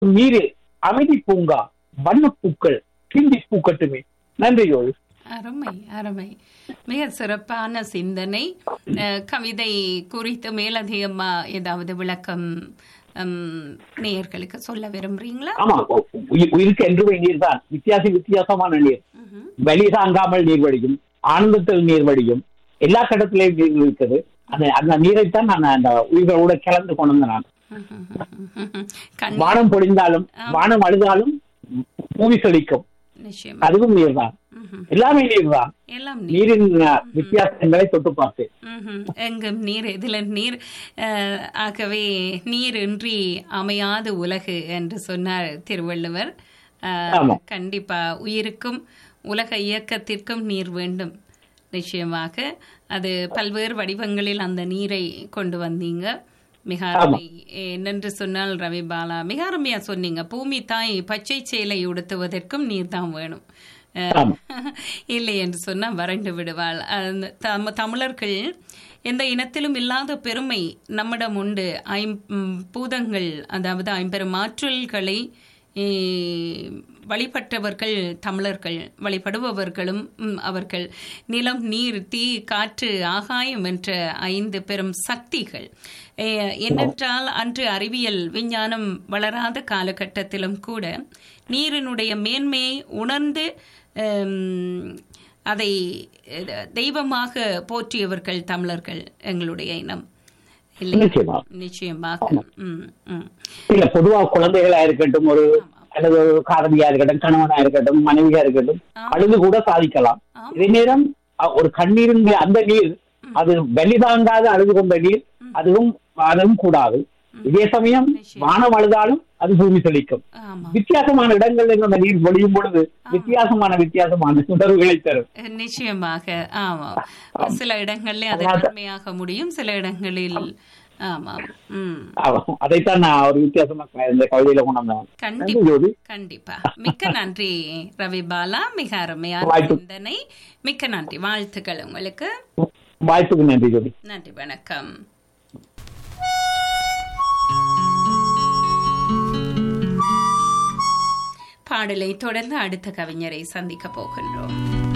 நீரு, அமைதி பூங்கா, வண்ணப்பூக்கள் கிண்டி பூக்கட்டுமே. நன்றி ஜோதி. அருமை அருமை, மிக சிறப்பான சிந்தனை. கவிதை குறித்து மேலதிகமா ஏதாவது விளக்கம் நேயர்களுக்கு சொல்ல விரும்புறீங்களா? ஆமா, உயிருக்கு என்றுமே நீர் தான். வித்தியாசமான நீர், வலி தாங்காமல் நீர் வடியும், ஆனந்தத்தில் நீர் வடியும், எல்லா கடத்திலையும் நீர் இருக்குது. அந்த நீரைத்தான் நான் அந்த உயிர்களோட கலந்து கொண்டு நான். வானம் பொழிந்தாலும் வானம் அழுதாலும் பூமி செழிக்கும், அதுவும் நீர் தான். எல்லாமே நீர் தான். நீரின் வித்தியாசங்களை தொட்டு பார்த்து எங்கும் நீர், இதுல நீர். ஆகவே நீர் இன்றி அமையாத உலகு என்று சொன்னார் திருவள்ளுவர். கண்டிப்பா உயிருக்கும் உலக இயக்கத்திற்கும் நீர் வேண்டும். நிச்சயமாக அது பல்வேறு வடிவங்களில் அந்த நீரை கொண்டு வந்தீங்க. மிக அருமை. என்னென்று சொன்னால் ரவி பாலா, மிக அருமையா சொன்னீங்க. பூமி தாய் பச்சை சேலை உடுத்துவதற்கும் நீர் தான் வேணும், இல்லை என்று சொன்னா வறண்டு விடுவாள். தமிழர்கள் எந்த இனத்திலும் இல்லாத பெருமை நம்மிடம் உண்டு. பூதங்கள், அதாவது ஐம்பெரும் ஆற்றல்களை வழிபட்டவர்கள் தமிழர்கள், வழிபடுபவர்களும் அவர்கள். நிலம், நீர், தீ, காற்று, ஆகாயம் என்ற 5 பெரும் சக்திகள். ஏனென்றால் அன்று அறிவியல் விஞ்ஞானம் வளராத காலகட்டத்திலும் கூட நீரினுடைய மேன்மையை உணர்ந்து அதை தெய்வமாக போற்றியவர்கள் தமிழர்கள், எங்களுடைய இனம். நிச்சயமாக. பொதுவாக குழந்தைகளா இருக்கட்டும், ஒரு அல்லது ஒரு காதலியா இருக்கட்டும், கணவனா இருக்கட்டும், மனைவியா இருக்கட்டும், அழுது கூட சாதிக்கலாம். இதே நேரம் ஒரு கண்ணீரின் அந்த நீர், அது வெளிதாங்காத அழுது கொண்ட நீர், அதுவும் கூடாது. இதே சமயம் வானம் அழுதாலும் அது பூமி செழிக்கும். வித்தியாசமான இடங்கள்ல அந்த நீர் பொழியும் பொழுது வித்தியாசமான உணர்வுகளை தரும். நிச்சயமாக. ஆமா, சில இடங்களில் அது நன்மையாக முடியும், சில இடங்களில். அதைத்தான் நான் ஒரு வித்தியாசமா இந்த கவிதையில கொண்டாந்தேன். கண்டிப்பா. மிக்க நன்றி ரவி பாலா, மிக அருமையான சிந்தனை. மிக்க நன்றி, வாழ்த்துக்கள் உங்களுக்கு. வாய்ப்புக்கு நன்றி ஜோதி. நன்றி, வணக்கம். பாடலை தொடர்ந்து அடுத்த கவிஞரை சந்திக்க போகின்றோம்.